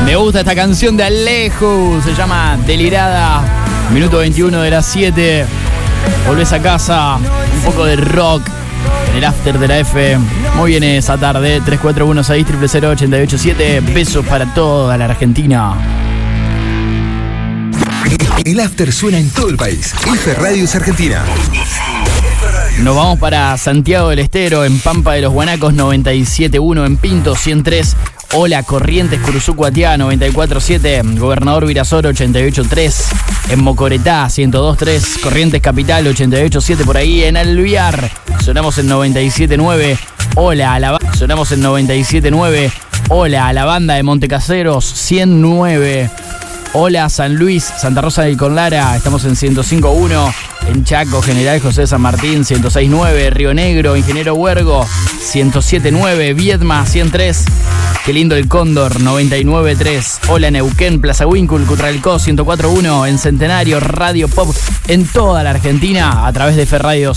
Me gusta esta canción de Alejo, se llama Delirada. Minuto 21 de las 7. Volvés a casa, un poco de rock en el after de la F. Muy bien esa tarde, 3416-000-887. Besos para toda la Argentina. El after suena en todo el país. F Radio es Argentina. Nos vamos para Santiago del Estero, en Pampa de los Guanacos 97.1, en Pinto 103. Hola, Corrientes, Curuzú, Cuatiá 94.7, Gobernador Virasoro 88.3, en Mocoretá 102.3, Corrientes Capital 88.7, por ahí en Alvear sonamos en 97.9. Hola a la sonamos en 97.9. Hola a la banda de Montecaseros 109. Hola San Luis, Santa Rosa del Conlara, estamos en 105.1, en Chaco, General José de San Martín 106.9, Río Negro, Ingeniero Huergo 107.9, Viedma 103, qué lindo el Cóndor 99.3, hola Neuquén, Plaza Huíncul, Cutralcó 104.1, en Centenario, Radio Pop en toda la Argentina a través de F Radio.